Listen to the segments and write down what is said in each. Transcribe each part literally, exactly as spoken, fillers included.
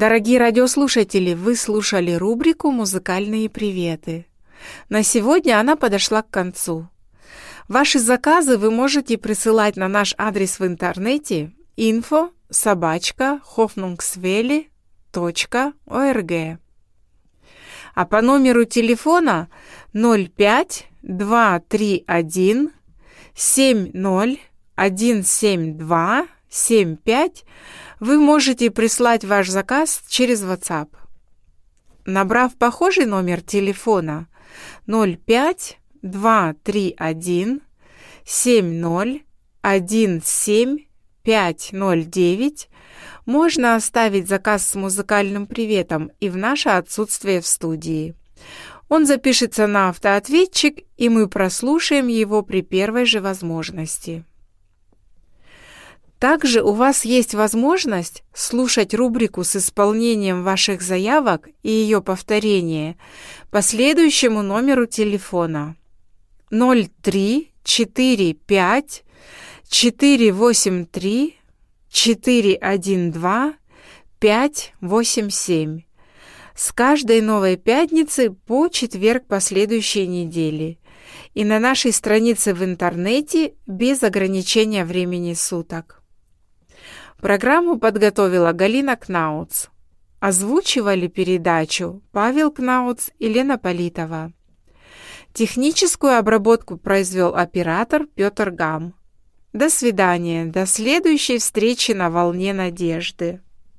Дорогие радиослушатели, вы слушали рубрику «Музыкальные приветы». На сегодня она подошла к концу. Ваши заказы вы можете присылать на наш адрес в интернете инфо собака хофнунгсвелли точка орг. А по номеру телефона ноль пять два три один семь ноль один семь два семь пять вы можете прислать ваш заказ через WhatsApp. Набрав похожий номер телефона ноль пять два три один семь ноль один семь пять ноль девять, можно оставить заказ с музыкальным приветом и в наше отсутствие в студии. Он запишется на автоответчик, и мы прослушаем его при первой же возможности. Также у вас есть возможность слушать рубрику с исполнением ваших заявок и ее повторение по следующему номеру телефона ноль три четыре пять четыре восемь три четыре один два пять восемь семь. С каждой новой пятницы по четверг последующей недели. И на нашей странице в интернете без ограничения времени суток. Программу подготовила Галина Кнауц. Озвучивали передачу Павел Кнауц и Лена Политова. Техническую обработку произвел оператор Петр Гам. До свидания, до следующей встречи на волне надежды.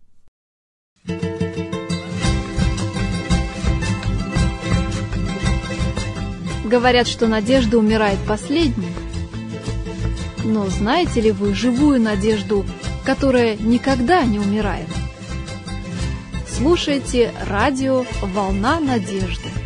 Говорят, что надежда умирает последней. Но знаете ли вы живую надежду, которая никогда не умирает? Слушайте радио «Волна надежды».